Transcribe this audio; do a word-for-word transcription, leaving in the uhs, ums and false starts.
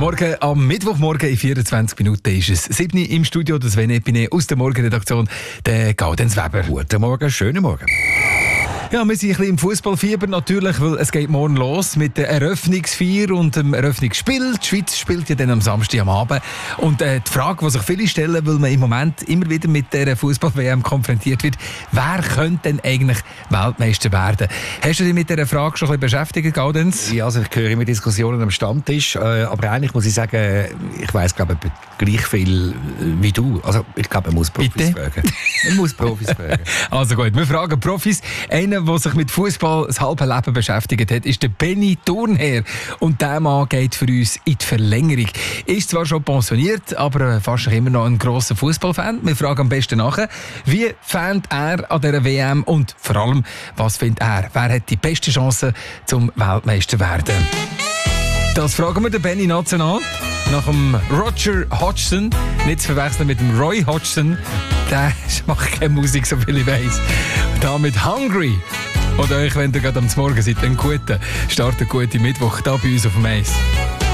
Morgen, am Mittwochmorgen in vierundzwanzig Minuten ist es sieben Uhr im Studio. Das Sven Epine aus der Morgenredaktion, der Gaudenz Weber. Guten Morgen, schönen Morgen. Ja, wir sind ein bisschen im Fußballfieber natürlich, weil es geht morgen los mit der Eröffnungsfeier und dem Eröffnungsspiel. Die Schweiz spielt ja dann am Samstag am Abend. Und äh, die Frage, die sich viele stellen, weil man im Moment immer wieder mit der Fußball-W M konfrontiert wird, wer könnte denn eigentlich Weltmeister werden? Hast du dich mit dieser Frage schon ein bisschen beschäftigt, Gaudenz? Ja, also ich höre immer Diskussionen am Stammtisch, äh, aber eigentlich muss ich sagen, ich weiss, glaube ich, gleich viel wie du. Also ich glaube, man muss Profis Bitte? fragen. Man muss Profis fragen. Also gut, wir fragen Profis. Einer, der sich mit Fußball das halbe Leben beschäftigt hat, ist der Benny Thurnherr. Und der Mann geht für uns in die Verlängerung. Ist zwar schon pensioniert, aber fast immer noch ein grosser Fußballfan. Wir fragen am besten nachher, wie fand er an dieser W M und vor allem, was findet er? Wer hat die beste Chance zum Weltmeister werden? Das fragen wir den Benny national. Nach dem Roger Hodgson, nicht zu verwechseln mit dem Roy Hodgson, der macht keine Musik, so viel ich weiss. Da mit Hungry. Oder euch, wenn ihr gerade am Morgen seid, einen guten, starten guten Mittwoch da bei uns auf dem Eis.